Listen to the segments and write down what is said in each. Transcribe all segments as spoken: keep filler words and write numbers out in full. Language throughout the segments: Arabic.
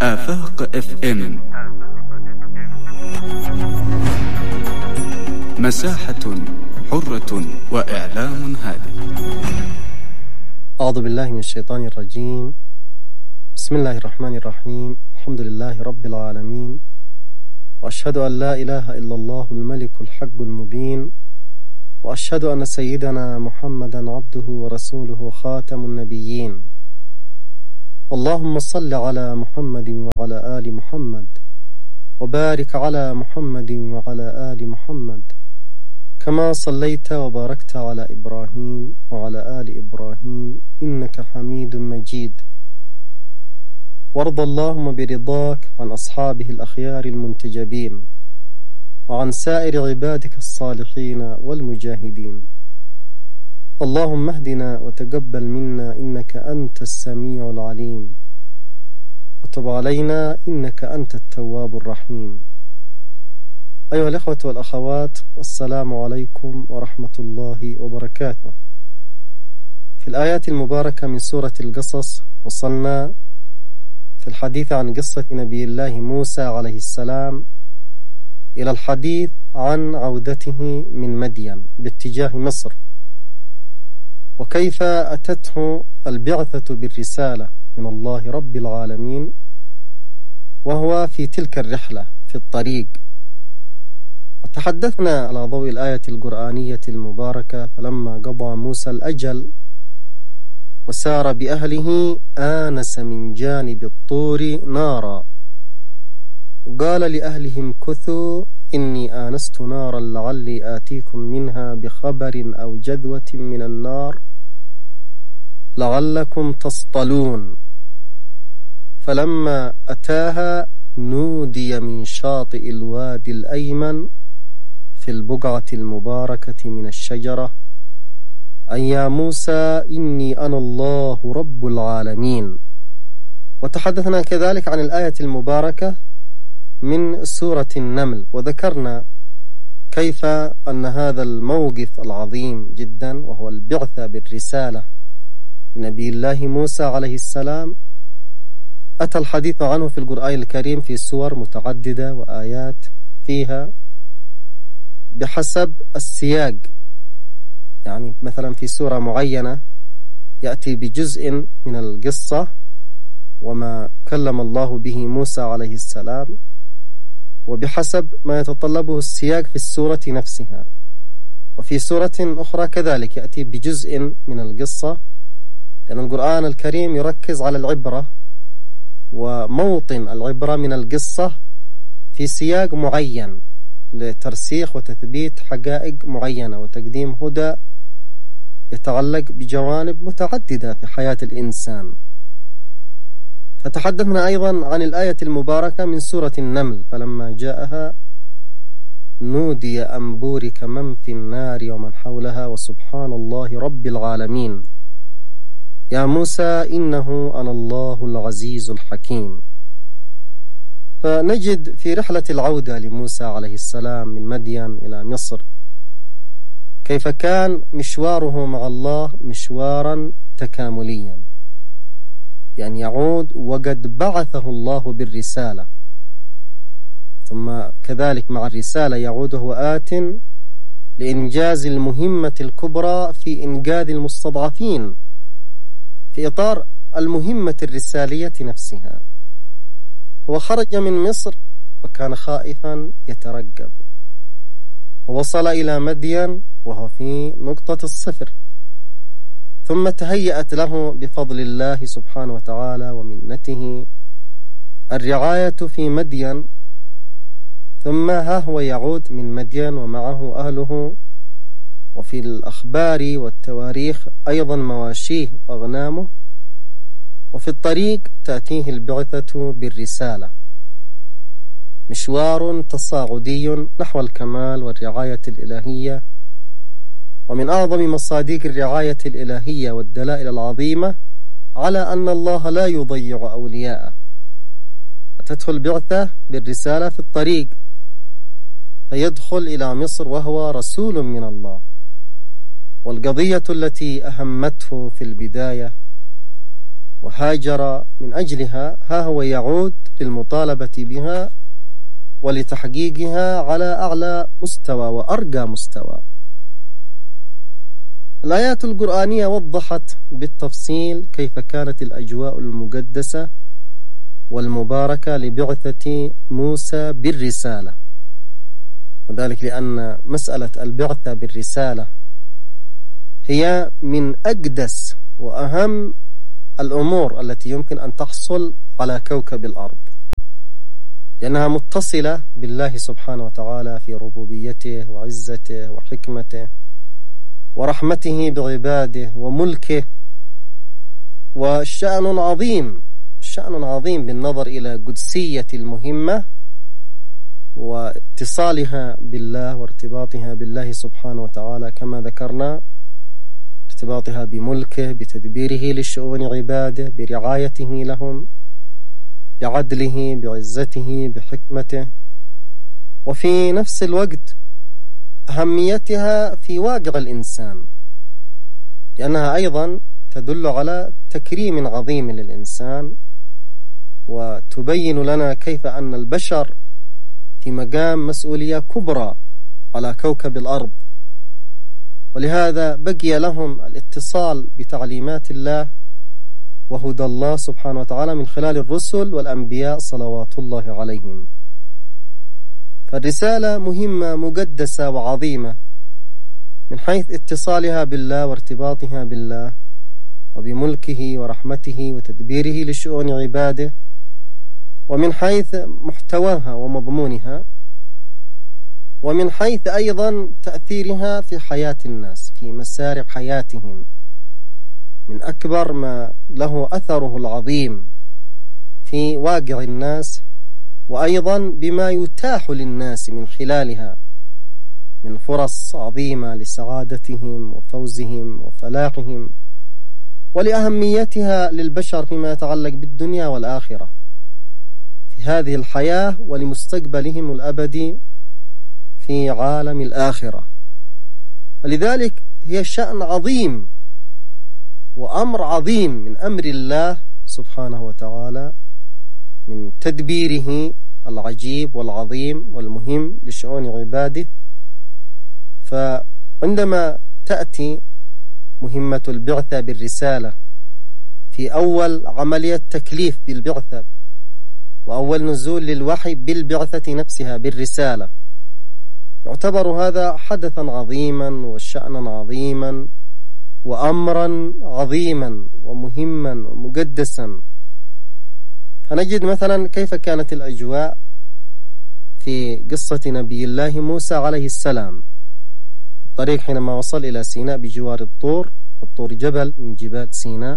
آفاق اف ام، مساحة حرة وإعلام هادف. أعوذ بالله من الشيطان الرجيم. بسم الله الرحمن الرحيم. الحمد لله رب العالمين، وأشهد أن لا إله إلا الله الملك الحق المبين، وأشهد أن سيدنا محمدا عبده ورسوله خاتم النبيين. اللهم صل على محمد وعلى آل محمد، وبارك على محمد وعلى آل محمد كما صليت وباركت على إبراهيم وعلى آل إبراهيم إنك حميد مجيد. وارض اللهم برضاك عن أصحابه الأخيار المنتجبين، وعن سائر عبادك الصالحين والمجاهدين. اللهم اهدنا وتقبل منا إنك أنت السميع العليم، وتب علينا إنك أنت التواب الرحيم. أيها الإخوة والأخوات، السلام عليكم ورحمة الله وبركاته. في الآيات المباركة من سورة القصص وصلنا في الحديث عن قصة نبي الله موسى عليه السلام إلى الحديث عن عودته من مدين باتجاه مصر، وكيف أتته البعثة بالرسالة من الله رب العالمين وهو في تلك الرحلة في الطريق. وتحدثنا على ضوء الآية القرآنية المباركة: فلما قضى موسى الأجل وسار بأهله آنس من جانب الطور نارا قال لأهلهم كثوا إني آنست نارا لعلي آتيكم منها بخبر أو جذوة من النار لعلكم تصطلون. فلما أتاها نودي من شاطئ الوادي الأيمن في البقعة المباركة من الشجرة أن يا موسى إني أنا الله رب العالمين. وتحدثنا كذلك عن الآية المباركة من سورة النمل، وذكرنا كيف أن هذا الموقف العظيم جدا وهو البعثة بالرسالة لنبي الله موسى عليه السلام أتى الحديث عنه في القرآن الكريم في سور متعددة وآيات فيها بحسب السياق. يعني مثلا في سورة معينة يأتي بجزء من القصة وما كلم الله به موسى عليه السلام، وبحسب ما يتطلبه السياق في السورة نفسها. وفي سورة أخرى كذلك يأتي بجزء من القصة، لأن القرآن الكريم يركز على العبرة وموطن العبرة من القصة في سياق معين لترسيخ وتثبيت حقائق معينة وتقديم هدى يتعلق بجوانب متعددة في حياة الإنسان. فتحدثنا أيضا عن الآية المباركة من سورة النمل: فلما جاءها نودي أن بورك من في النار ومن حولها وسبحان الله رب العالمين يا موسى إنه أنا الله العزيز الحكيم. فنجد في رحلة العودة لموسى عليه السلام من مدين إلى مصر كيف كان مشواره مع الله مشوارا تكامليا، يعني يعود وقد بعثه الله بالرسالة، ثم كذلك مع الرسالة يعود هو آت لإنجاز المهمة الكبرى في إنقاذ المستضعفين في إطار المهمة الرسالية نفسها. هو خرج من مصر وكان خائفا يترقب، ووصل إلى مدين وهو في نقطة الصفر، ثم تهيأت له بفضل الله سبحانه وتعالى ومنته الرعاية في مدين، ثم ها هو يعود من مدين ومعه أهله، وفي الأخبار والتواريخ أيضا مواشيه وأغنامه، وفي الطريق تأتيه البعثة بالرسالة. مشوار تصاعدي نحو الكمال والرعاية الإلهية. ومن أعظم مصادق الرعاية الإلهية والدلائل العظيمة على أن الله لا يضيع أولياءه. أتته البعثة بالرسالة في الطريق، فيدخل إلى مصر وهو رسول من الله. والقضية التي أهمته في البداية وهاجر من أجلها، ها هو يعود للمطالبة بها ولتحقيقها على أعلى مستوى وأرقى مستوى. الآيات القرآنية وضحت بالتفصيل كيف كانت الأجواء المقدسة والمباركة لبعثة موسى بالرسالة، وذلك لأن مسألة البعثة بالرسالة هي من أقدس وأهم الأمور التي يمكن أن تحصل على كوكب الأرض، لأنها متصلة بالله سبحانه وتعالى في ربوبيته وعزته وحكمته ورحمته بعباده وملكه، وشأن عظيم شأن عظيم بالنظر إلى قدسية المهمة واتصالها بالله وارتباطها بالله سبحانه وتعالى، كما ذكرنا ارتباطها بملكه بتدبيره لشؤون عباده برعايته لهم بعدله بعزته بحكمته، وفي نفس الوقت أهميتها في واقع الإنسان، لأنها أيضا تدل على تكريم عظيم للإنسان، وتبين لنا كيف أن البشر في مقام مسؤولية كبرى على كوكب الأرض، ولهذا بقي لهم الاتصال بتعليمات الله وهدى الله سبحانه وتعالى من خلال الرسل والأنبياء صلوات الله عليهم. فالرسالة مهمة مقدسة وعظيمة من حيث اتصالها بالله وارتباطها بالله وبملكه ورحمته وتدبيره لشؤون عباده، ومن حيث محتواها ومضمونها، ومن حيث أيضا تأثيرها في حياة الناس في مسار حياتهم، من أكبر ما له أثره العظيم في واقع الناس، وأيضا بما يتاح للناس من خلالها من فرص عظيمة لسعادتهم وفوزهم وفلاحهم، ولأهميتها للبشر فيما يتعلق بالدنيا والآخرة في هذه الحياة ولمستقبلهم الأبدي في عالم الآخرة. فلذلك هي شأن عظيم وأمر عظيم من أمر الله سبحانه وتعالى، من تدبيره العجيب والعظيم والمهم لشؤون عباده. فعندما تأتي مهمة البعثة بالرسالة في أول عملية تكليف بالبعثة وأول نزول للوحي بالبعثة نفسها بالرسالة، يعتبر هذا حدثا عظيما وشأنا عظيما وأمرا عظيما ومهما ومقدسا. فنجد مثلا كيف كانت الأجواء في قصة نبي الله موسى عليه السلام في الطريق حينما وصل إلى سيناء بجوار الطور. الطور جبل من جبال سيناء،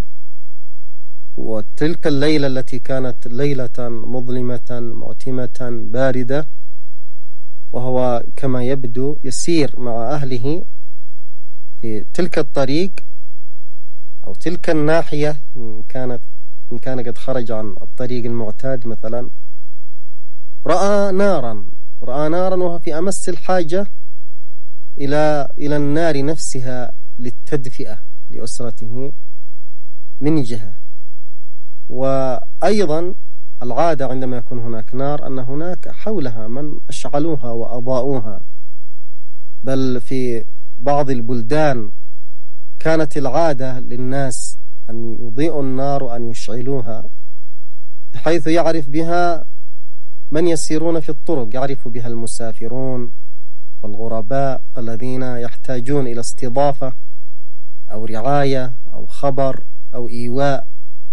وتلك الليلة التي كانت ليلة مظلمة معتمة باردة، وهو كما يبدو يسير مع أهله في تلك الطريق أو تلك الناحية، إن كانت إن كان قد خرج عن الطريق المعتاد مثلا، رأى نارا رأى نارا وهو في أمس الحاجة إلى إلى النار نفسها للتدفئة لأسرته من جهة. وأيضا العادة عندما يكون هناك نار أن هناك حولها من أشعلوها وأضاءوها، بل في بعض البلدان كانت العادة للناس أن يضيئوا النار وأن يشعلوها، بحيث يعرف بها من يسيرون في الطرق، يعرف بها المسافرون والغرباء الذين يحتاجون إلى استضافة أو رعاية أو خبر أو إيواء.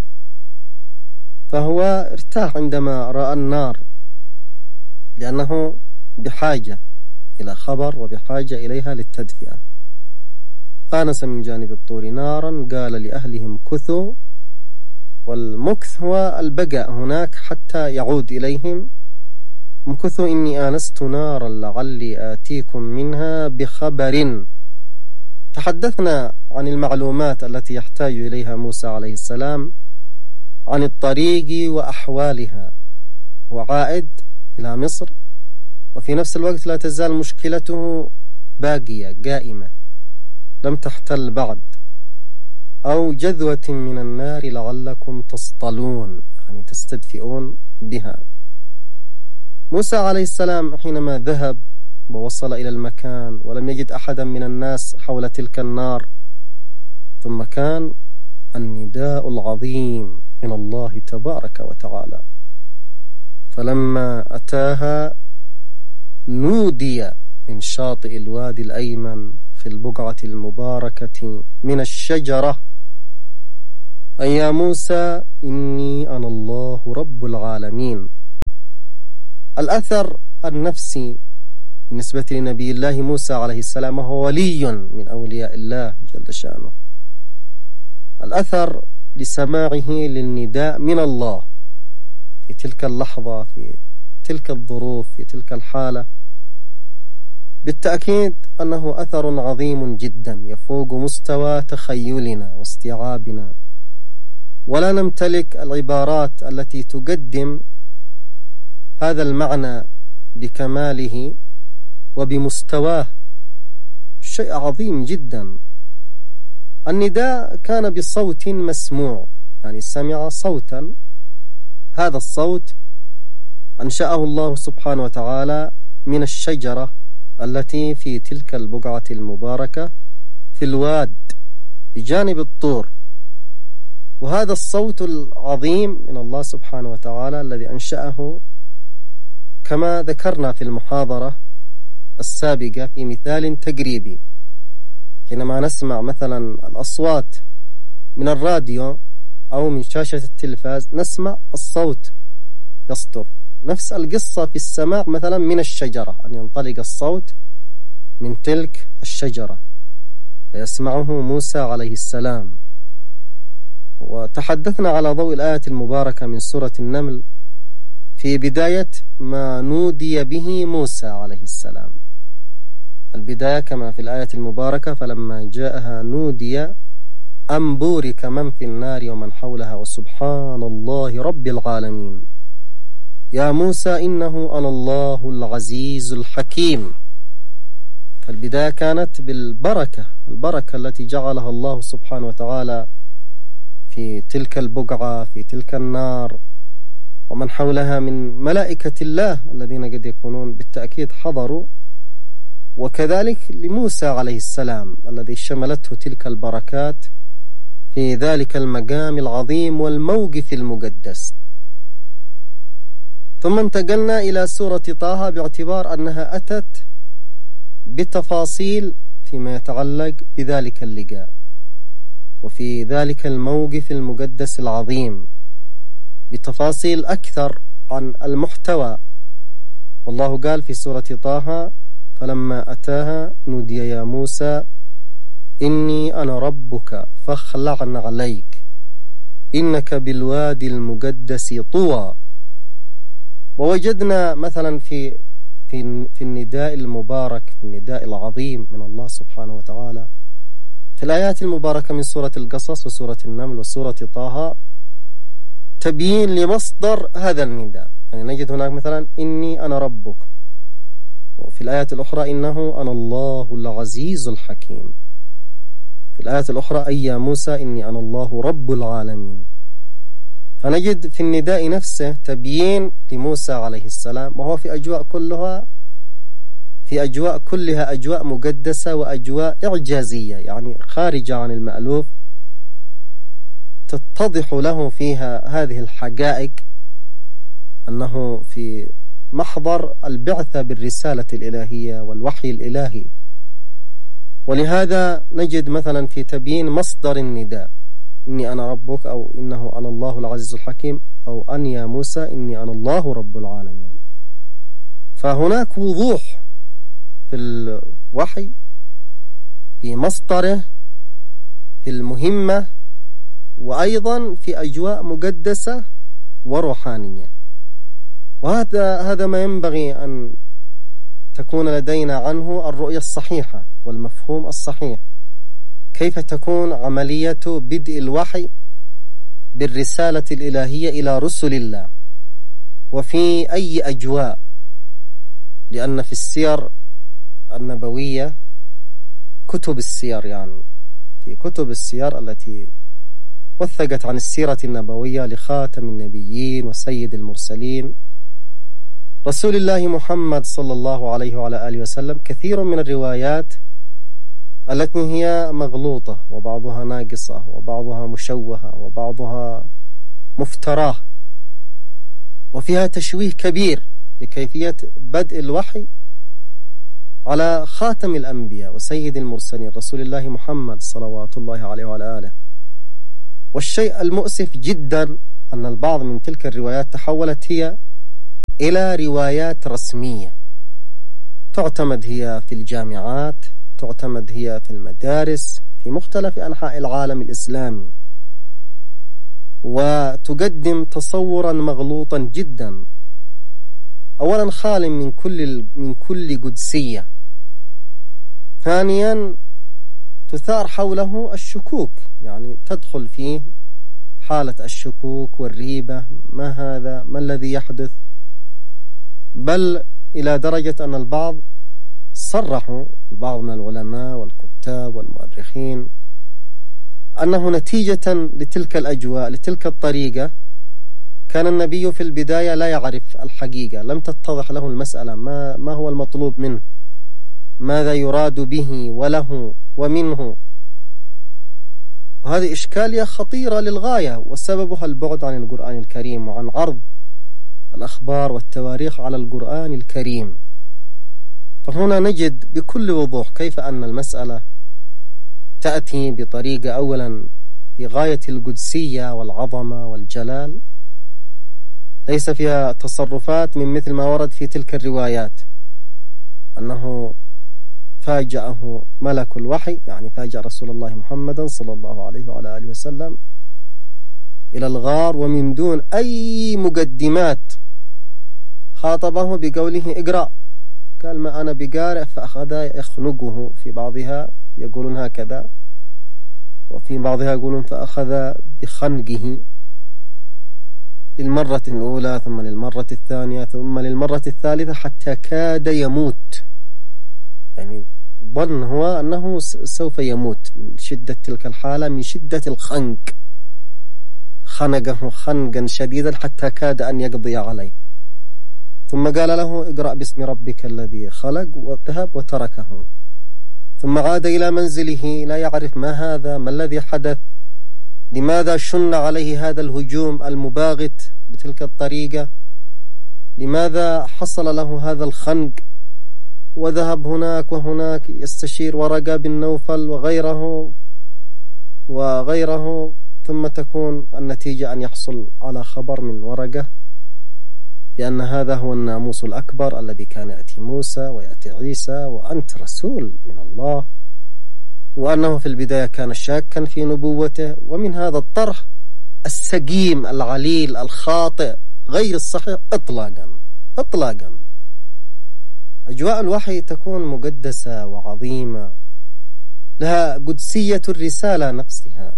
فهو ارتاح عندما رأى النار، لأنه بحاجة إلى خبر وبحاجة إليها للتدفئة. آنس من جانب الطور نارا قال لأهلهم كثوا، والمكث هو البقاء هناك حتى يعود إليهم. امكثوا إني آنست نارا لعلي آتيكم منها بخبر. تحدثنا عن المعلومات التي يحتاج إليها موسى عليه السلام عن الطريق وأحوالها، وعائد إلى مصر، وفي نفس الوقت لا تزال مشكلته باقية قائمة لم تحتل بعد، أو جذوة من النار لعلكم تصطلون، يعني تستدفئون بها. موسى عليه السلام حينما ذهب ووصل إلى المكان ولم يجد أحدا من الناس حول تلك النار، ثم كان النداء العظيم من الله تبارك وتعالى، فلما أتاها نودي من شاطئ الوادي الأيمن في البقعة المباركة من الشجرة أن يا موسى إني أنا الله رب العالمين. الأثر النفسي بالنسبة لنبي الله موسى عليه السلام هو ولي من أولياء الله جل شأنه. الأثر لسماعه للنداء من الله في تلك اللحظة، في تلك الظروف، في تلك الحالة، بالتأكيد أنه أثر عظيم جدا يفوق مستوى تخيلنا واستيعابنا، ولا نمتلك العبارات التي تقدم هذا المعنى بكماله وبمستواه. شيء عظيم جدا. النداء كان بصوت مسموع، يعني سمع صوتا، هذا الصوت أنشأه الله سبحانه وتعالى من الشجرة التي في تلك البقعة المباركة في الواد بجانب الطور. وهذا الصوت العظيم من الله سبحانه وتعالى الذي أنشأه كما ذكرنا في المحاضرة السابقة في مثال تقريبي، حينما نسمع مثلا الأصوات من الراديو أو من شاشة التلفاز نسمع الصوت يصدر. نفس القصة في السماع مثلا من الشجرة، أن ينطلق الصوت من تلك الشجرة فيسمعه موسى عليه السلام. وتحدثنا على ضوء الآية المباركة من سورة النمل في بداية ما نودي به موسى عليه السلام. البداية كما في الآية المباركة فلما جاءها نودي أن بورك من في النار ومن حولها وسبحان الله رب العالمين يا موسى إنه أنا الله العزيز الحكيم. فالبداية كانت بالبركة، البركة التي جعلها الله سبحانه وتعالى في تلك البقعة، في تلك النار، ومن حولها من ملائكة الله الذين قد يكونون بالتأكيد حضروا، وكذلك لموسى عليه السلام الذي شملته تلك البركات في ذلك المقام العظيم والموقف المقدس. ثم انتقلنا إلى سورة طه باعتبار أنها أتت بتفاصيل فيما يتعلق بذلك اللقاء وفي ذلك الموقف المقدس العظيم بتفاصيل أكثر عن المحتوى. والله قال في سورة طه فلما أتاها نودي يا موسى إني أنا ربك فاخلع عليك إنك بالوادي المقدس طوى. ووجدنا مثلا في في في النداء المبارك، في النداء العظيم من الله سبحانه وتعالى في الآيات المباركة من سورة القصص وسورة النمل وسورة طه تبيين لمصدر هذا النداء. يعني نجد هناك مثلا إني أنا ربك، وفي الآيات الأخرى إنه أنا الله العزيز الحكيم، في الآيات الأخرى أي يا موسى إني أنا الله رب العالمين. فنجد في النداء نفسه تبيين لموسى عليه السلام، وهو في أجواء كلها في أجواء كلها أجواء مقدسة وأجواء إعجازية، يعني خارجة عن المألوف، تتضح له فيها هذه الحقائق أنه في محضر البعثة بالرسالة الإلهية والوحي الإلهي. ولهذا نجد مثلا في تبيين مصدر النداء إني أنا ربك، أو إنه أنا الله العزيز الحكيم، أو أن يا موسى إني أنا الله رب العالمين. فهناك وضوح في الوحي، في مصدره، في المهمة، وأيضا في أجواء مقدسة وروحانية. وهذا هذا ما ينبغي أن تكون لدينا عنه الرؤية الصحيحة والمفهوم الصحيح. كيف تكون عملية بدء الوحي بالرسالة الإلهية إلى رسل الله، وفي أي أجواء؟ لأن في السير النبوية، كتب السير يعني في كتب السير التي وثقت عن السيرة النبوية لخاتم النبيين وسيد المرسلين رسول الله محمد صلى الله عليه وعلى آله وسلم كثير من الروايات التي هي مغلوطة وبعضها ناقصة وبعضها مشوهة وبعضها مفتراه، وفيها تشويه كبير لكيفية بدء الوحي على خاتم الأنبياء وسيد المرسلين رسول الله محمد صلوات الله عليه وعلى آله. والشيء المؤسف جدا أن البعض من تلك الروايات تحولت هي إلى روايات رسمية، تعتمد هي في الجامعات، تعتمد هي في المدارس في مختلف أنحاء العالم الإسلامي، وتقدم تصورا مغلوطا جدا، أولا خال من كل من كل قدسية، ثانيا تثار حوله الشكوك، يعني تدخل فيه حالة الشكوك والريبة، ما هذا؟ ما الذي يحدث؟ بل إلى درجة أن البعض صرحوا، البعض من العلماء والكتاب والمؤرخين، أنه نتيجة لتلك الأجواء لتلك الطريقة كان النبي في البداية لا يعرف الحقيقة، لم تتضح له المسألة، ما, ما هو المطلوب منه، ماذا يراد به وله ومنه. وهذه إشكالية خطيرة للغاية، وسببها البعد عن القرآن الكريم وعن عرض الأخبار والتواريخ على القرآن الكريم. فهنا نجد بكل وضوح كيف أن المسألة تأتي بطريقة أولا في غاية القدسية والعظمة والجلال، ليس فيها تصرفات من مثل ما ورد في تلك الروايات، أنه فاجأه ملك الوحي، يعني فاجأ رسول الله محمد صلى الله عليه وعلى آله وسلم إلى الغار، ومن دون أي مقدمات خاطبه بقوله اقرأ، قال ما أنا بقارئ، فأخذ يخنقه، في بعضها يقولون هكذا وفي بعضها يقولون فأخذ بخنقه للمرة الأولى ثم للمرة الثانية ثم للمرة الثالثة حتى كاد يموت، يعني ظن هو أنه سوف يموت من شدة تلك الحالة، من شدة الخنق، خنقه خنقا شديدا حتى كاد أن يقضي عليه، ثم قال له اقرأ باسم ربك الذي خلق وذهب وتركه، ثم عاد إلى منزله لا يعرف ما هذا، ما الذي حدث، لماذا شن عليه هذا الهجوم المباغت بتلك الطريقة، لماذا حصل له هذا الخنق، وذهب هناك وهناك يستشير ورقة بن نوفل وغيره وغيره، ثم تكون النتيجة أن يحصل على خبر من ورقة بأن هذا هو الناموس الأكبر الذي كان يأتي موسى ويأتي عيسى وأنت رسول من الله، وأنه في البداية كان شاكا في نبوته. ومن هذا الطرح السقيم العليل الخاطئ غير الصحيح إطلاقا إطلاقا أجواء الوحي تكون مقدسة وعظيمة، لها قدسية الرسالة نفسها،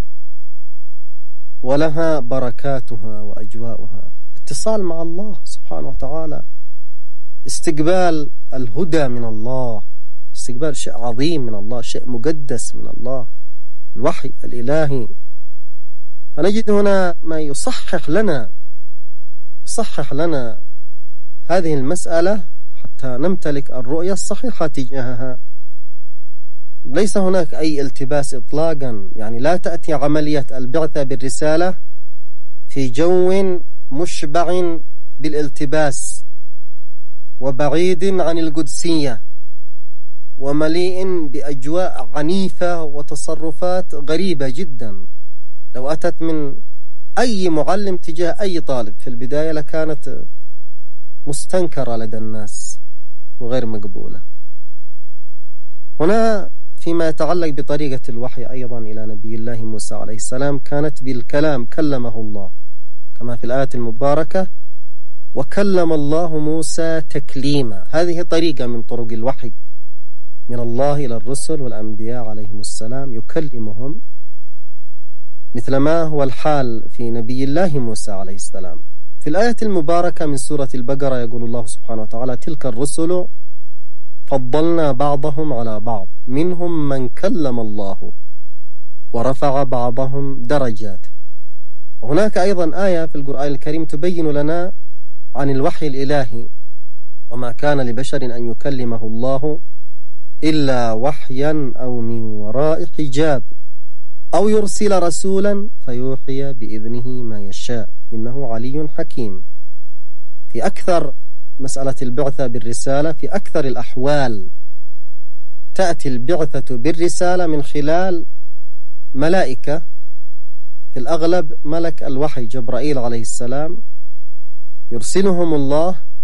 ولها بركاتها وأجواؤها، اتصال مع الله سبحانه وتعالى، استقبال الهدى من الله، استقبال شيء عظيم من الله، شيء مقدس من الله، الوحي الإلهي. فنجد هنا ما يصحح لنا يصحح لنا هذه المسألة حتى نمتلك الرؤية الصحيحة تجاهها. ليس هناك أي التباس إطلاقا، يعني لا تأتي عملية البعثة بالرسالة في جو مشبع بالالتباس وبعيد عن القدسية ومليء بأجواء عنيفة وتصرفات غريبة جدا. لو أتت من أي معلم تجاه أي طالب في البداية لكانت مستنكرة لدى الناس وغير مقبولة. هنا فيما يتعلق بطريقة الوحي أيضا إلى نبي الله موسى عليه السلام، كانت بالكلام، كلمه الله كما في الآية المباركة وكلم الله موسى تكليما. هذه طريقة من طرق الوحي من الله إلى الرسل والأنبياء عليهم السلام، يكلمهم مثل ما هو الحال في نبي الله موسى عليه السلام. في الآية المباركة من سورة البقرة يقول الله سبحانه وتعالى تلك الرسل فضلنا بعضهم على بعض منهم من كلم الله ورفع بعضهم درجات. وهناك أيضا آية في القرآن الكريم تبين لنا عن الوحي الإلهي: وما كان لبشر أن يكلمه الله إلا وحيا أو من وراء حجاب أو يرسل رسولا فيوحي بإذنه ما يشاء إنه علي حكيم. في أكثر مسألة البعثة بالرسالة، في أكثر الأحوال تأتي البعثة بالرسالة من خلال ملائكة، في الأغلب ملك الوحي جبرائيل عليه السلام، يرسلهم الله